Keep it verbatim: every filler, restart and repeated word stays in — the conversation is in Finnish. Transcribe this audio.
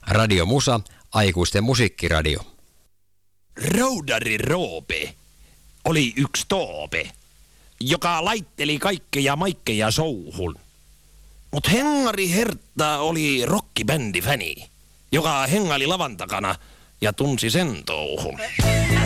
Radio Musa, aikuisten musiikkiradio. Roudari Roope oli yksi toope, joka laitteli kaikkeja maikkeja souhun. Mut Hengari Hertta oli rockibändi fäni, joka hengaili lavan takana ja tunsi sen touhun.